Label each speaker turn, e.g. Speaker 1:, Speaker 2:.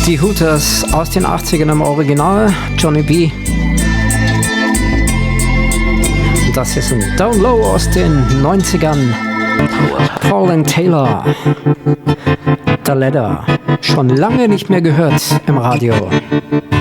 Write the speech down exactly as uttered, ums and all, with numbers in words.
Speaker 1: Die Hooters aus den achtzigern im Original, Johnny B. Das ist ein Down Low aus den neunzigern, Paul and Taylor, The Ladder. Schon lange nicht mehr gehört im Radio.